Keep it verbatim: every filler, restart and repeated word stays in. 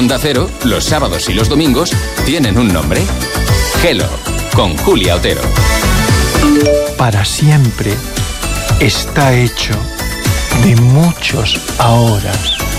Onda Cero, los sábados y los domingos, tienen un nombre. Hello, con Julia Otero. Para siempre está hecho de muchos ahoras.